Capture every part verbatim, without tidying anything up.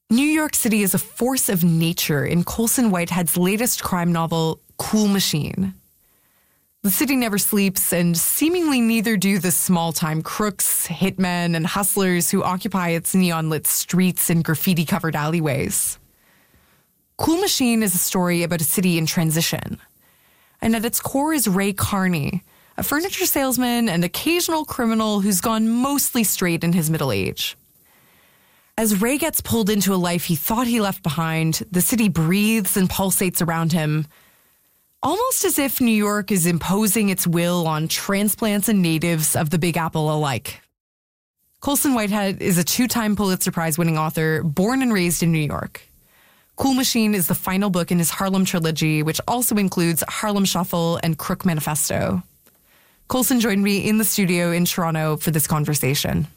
New York City is a force of nature in Colson Whitehead's latest crime novel, Cool Machine. The city never sleeps, and seemingly neither do the small-time crooks, hitmen, and hustlers who occupy its neon-lit streets and graffiti-covered alleyways. Cool Machine is a story about a city in transition. And at its core is Ray Carney, a furniture salesman and occasional criminal who's gone mostly straight in his middle age. As Ray gets pulled into a life he thought he left behind, the city breathes and pulsates around him, almost as if New York is imposing its will on transplants and natives of the Big Apple alike. Colson Whitehead is a two-time Pulitzer Prize-winning author, born and raised in New York. Cool Machine is the final book in his Harlem trilogy, which also includes Harlem Shuffle and Crook Manifesto. Colson joined me in the studio in Toronto for this conversation.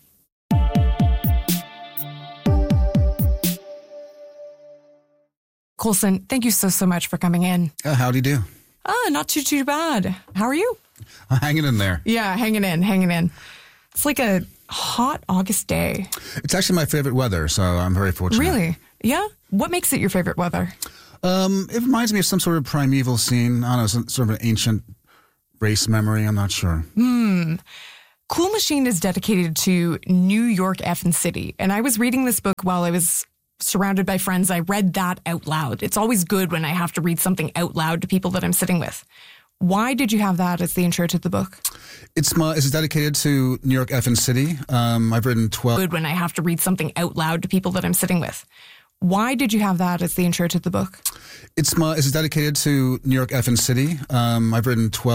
Colson, thank you so, so much for coming in. Uh, how'd you do? Ah, not too, too bad. How are you? Hanging in there. Yeah, hanging in, hanging in. It's like a hot August day. It's actually my favorite weather, so I'm very fortunate. Really? Yeah? What makes it your favorite weather? Um, it reminds me of some sort of primeval scene. I don't know, some sort of an ancient race memory. I'm not sure. Hmm. Cool Machine is dedicated to New York effing City. And I was reading this book while I was surrounded by friends. I read that out loud. It's always good when I have to read something out loud to people that I'm sitting with. Why did you have that as the intro to the book? It's my, it's dedicated to New York effing City. Um, I've written twelve... Good when I have to read something out loud to people that I'm sitting with. Why did you have that as the intro to the book? It's my, it's dedicated to New York effing City. Um, I've written twelve...